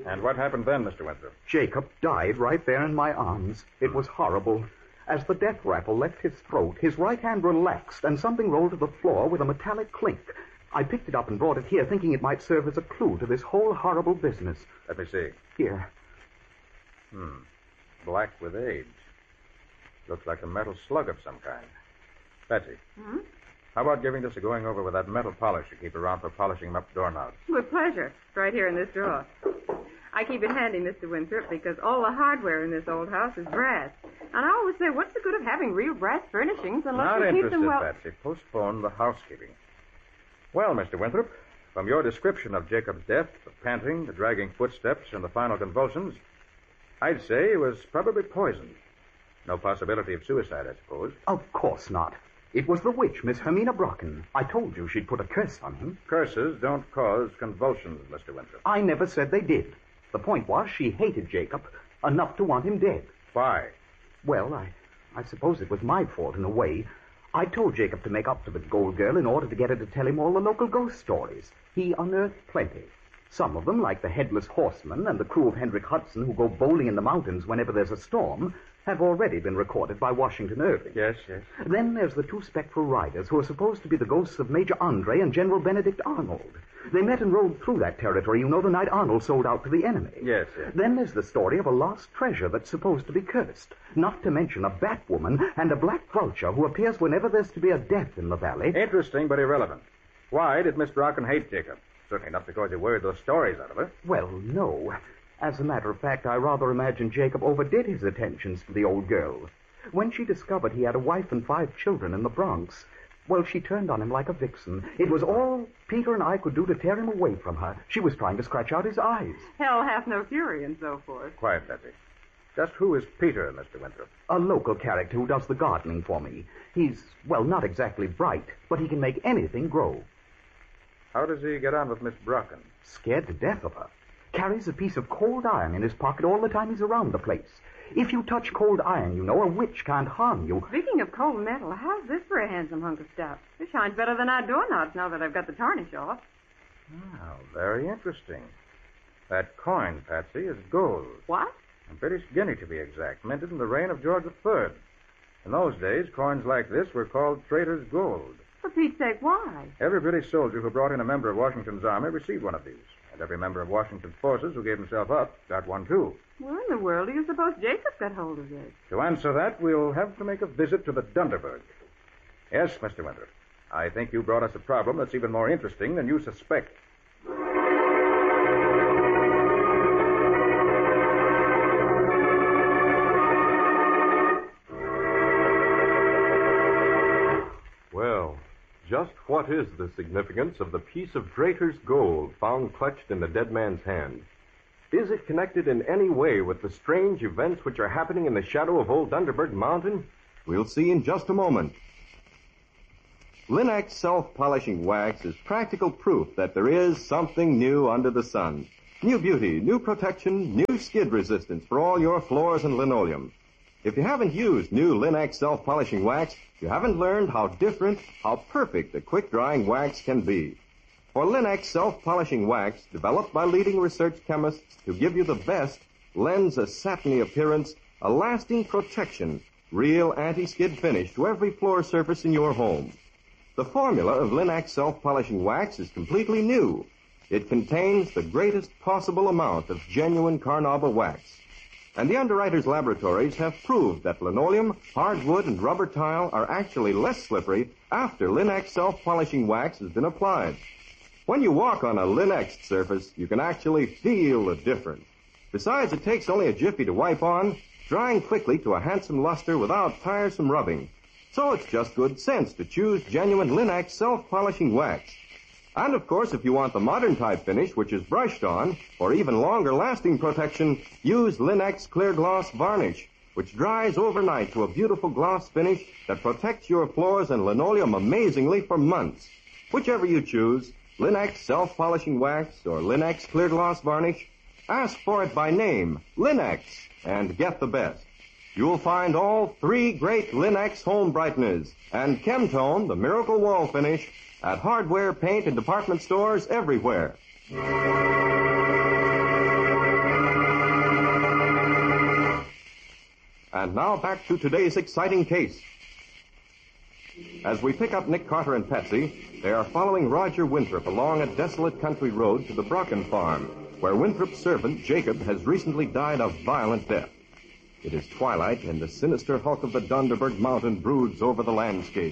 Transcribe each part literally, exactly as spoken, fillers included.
And what happened then, Mister Winthrop? Jacob died right there in my arms. It was horrible. As the death rattle left his throat, his right hand relaxed, and something rolled to the floor with a metallic clink. I picked it up and brought it here, thinking it might serve as a clue to this whole horrible business. Let me see. Here. Hmm. Black with age. Looks like a metal slug of some kind. Betsy. Hmm? How about giving this a going over with that metal polish you keep around for polishing up doorknobs? With pleasure. It's right here in this drawer. I keep it handy, Mister Winthrop, because all the hardware in this old house is brass. And I always say, what's the good of having real brass furnishings unless Not you keep interested, them well... Betsy. Postpone the housekeeping. Well, Mister Winthrop, from your description of Jacob's death, the panting, the dragging footsteps, and the final convulsions, I'd say he was probably poisoned. No possibility of suicide, I suppose. Of course not. It was the witch, Miss Hermina Brocken. I told you she'd put a curse on him. Curses don't cause convulsions, Mister Winthrop. I never said they did. The point was she hated Jacob enough to want him dead. Why? Well, I, I suppose it was my fault in a way. I told Jacob to make up to the Gold Girl in order to get her to tell him all the local ghost stories. He unearthed plenty. Some of them, like the Headless Horseman and the crew of Hendrik Hudson who go bowling in the mountains whenever there's a storm, have already been recorded by Washington Irving. Yes, yes. Then there's the two spectral riders who are supposed to be the ghosts of Major Andre and General Benedict Arnold. They met and rode through that territory, you know, the night Arnold sold out to the enemy. Yes, yes. Then there's the story of a lost treasure that's supposed to be cursed. Not to mention a Batwoman and a black vulture who appears whenever there's to be a death in the valley. Interesting, but irrelevant. Why did Miss Brocken hate Jacob? Certainly not because he worried those stories out of her. Well, no. As a matter of fact, I rather imagine Jacob overdid his attentions to the old girl. When she discovered he had a wife and five children in the Bronx, well, she turned on him like a vixen. It was all Peter and I could do to tear him away from her. She was trying to scratch out his eyes. Hell hath no fury and so forth. Quiet, Betsy. Just who is Peter, Mister Winthrop? A local character who does the gardening for me. He's, well, not exactly bright, but he can make anything grow. How does he get on with Miss Brocken? Scared to death of her. Carries a piece of cold iron in his pocket all the time he's around the place. If you touch cold iron, you know, a witch can't harm you. Speaking of cold metal, how's this for a handsome hunk of stuff? It shines better than our doorknobs now that I've got the tarnish off. Oh, very interesting. That coin, Patsy, is gold. What? A British guinea, to be exact, minted in the reign of George the Third. In those days, coins like this were called trader's gold. For Pete's sake, why? Every British soldier who brought in a member of Washington's army received one of these. And every member of Washington's forces who gave himself up got one, too. Where in the world do you suppose Jacob got hold of this? To answer that, we'll have to make a visit to the Dunderberg. Yes, Mister Winthrop. I think you brought us a problem that's even more interesting than you suspect. Well, just what is the significance of the piece of Drater's gold found clutched in the dead man's hand? Is it connected in any way with the strange events which are happening in the shadow of old Dunderberg Mountain? We'll see in just a moment. Linx self-polishing wax is practical proof that there is something new under the sun. New beauty, new protection, new skid resistance for all your floors and linoleum. If you haven't used new Linx self-polishing wax, you haven't learned how different, how perfect the quick-drying wax can be. For Linx self-polishing wax, developed by leading research chemists to give you the best, lends a satiny appearance, a lasting protection, real anti-skid finish to every floor surface in your home. The formula of Linx self-polishing wax is completely new. It contains the greatest possible amount of genuine carnauba wax. And the underwriters' laboratories have proved that linoleum, hardwood, and rubber tile are actually less slippery after Linx self-polishing wax has been applied. When you walk on a Linx surface, you can actually feel the difference. Besides, it takes only a jiffy to wipe on, drying quickly to a handsome luster without tiresome rubbing. So it's just good sense to choose genuine Linx self-polishing wax. And, of course, if you want the modern type finish, which is brushed on, or even longer lasting protection, use Linx Clear Gloss Varnish, which dries overnight to a beautiful gloss finish that protects your floors and linoleum amazingly for months. Whichever you choose, Linx Self-Polishing Wax or Linx Clear Gloss Varnish, ask for it by name, Linx, and get the best. You'll find all three great Linx home brighteners and Chemtone, the miracle wall finish, at hardware, paint, and department stores everywhere. And now back to today's exciting case. As we pick up Nick Carter and Patsy, they are following Roger Winthrop along a desolate country road to the Brocken farm, where Winthrop's servant, Jacob, has recently died a violent death. It is twilight, and the sinister hulk of the Dunderberg Mountain broods over the landscape.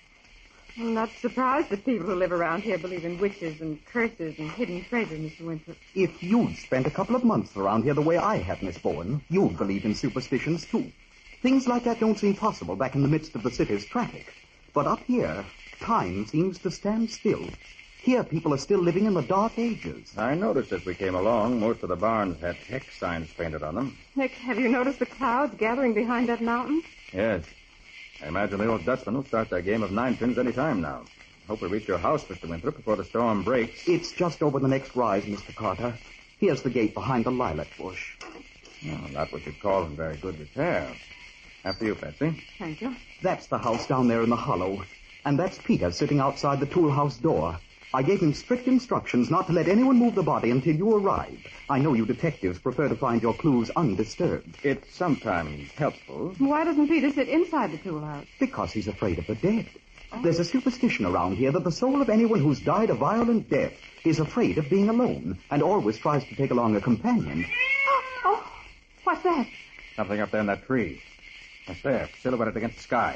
I'm not surprised that people who live around here believe in witches and curses and hidden treasure, Mister Winthrop. If you'd spent a couple of months around here the way I have, Miss Bourne, you'd believe in superstitions, too. Things like that don't seem possible back in the midst of the city's traffic. But up here, time seems to stand still. Here, people are still living in the Dark Ages. I noticed as we came along, most of the barns had hex signs painted on them. Nick, have you noticed the clouds gathering behind that mountain? Yes. I imagine the old Dutchman will start their game of nine pins any time now. Hope we reach your house, Mister Winthrop, before the storm breaks. It's just over the next rise, Mister Carter. Here's the gate behind the lilac bush. Well, not what you'd call in very good repair. After you, Patsy. Thank you. That's the house down there in the hollow. And that's Peter sitting outside the tool house door. I gave him strict instructions not to let anyone move the body until you arrive. I know you detectives prefer to find your clues undisturbed. It's sometimes helpful. Why doesn't Peter sit inside the tool house? Because he's afraid of the dead. There's a superstition around here that the soul of anyone who's died a violent death is afraid of being alone and always tries to take along a companion. Oh, what's that? Something up there in that tree. That's there, silhouetted against the sky.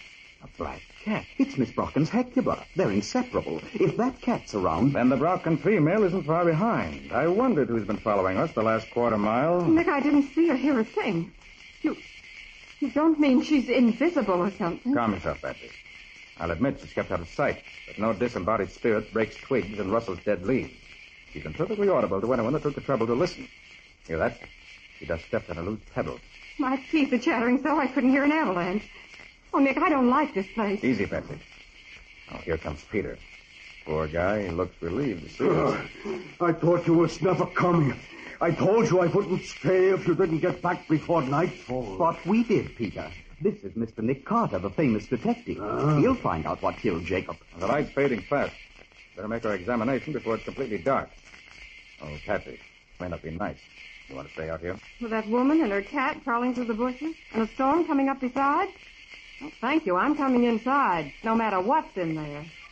A black cat. It's Miss Brocken's Hecuba. They're inseparable. If that cat's around... Then the Brocken female isn't far behind. I wondered who's been following us the last quarter mile. Nick, I didn't see or hear a thing. You... You don't mean she's invisible or something? Calm yourself, Patsy. I'll admit she's kept out of sight, but no disembodied spirit breaks twigs and rustles dead leaves. She's been perfectly audible to anyone that took the trouble to listen. Hear that? She just stepped on a loose pebble. My teeth are chattering so I couldn't hear an avalanche. Oh, Nick, I don't like this place. Easy, Patsy. Oh, here comes Peter. Poor guy, he looks relieved to see us. I thought you was never coming. I told you I wouldn't stay if you didn't get back before nightfall. But we did, Peter. This is Mister Nick Carter, the famous detective. Ah. He'll find out what killed Jacob. The light's fading fast. Better make our examination before it's completely dark. Oh, Patsy, may not be nice. You want to stay out here? With that woman and her cat crawling through the bushes and a storm coming up beside? Oh, thank you. I'm coming inside, no matter what's in there.